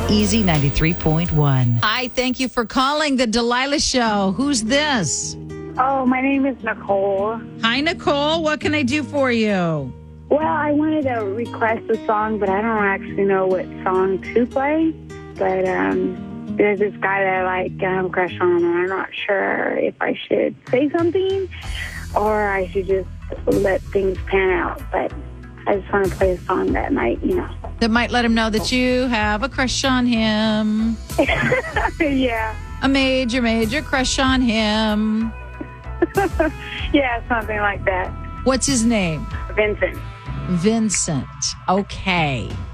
Easy 93.1. Hi, thank you for calling the Delilah Show. Who's this? Oh, my name is Nicole. Hi, Nicole. What can I do for you? Well, I wanted to request a song, but I don't actually know what song to play. But there's this guy that I like and I have a crush on, and I'm not sure if I should say something or I should just let things pan out. But I just want to play a song that might, That might let him know that you have a crush on him. Yeah. A major crush on him. Yeah, something like that. What's his name? Vincent. Vincent. Okay.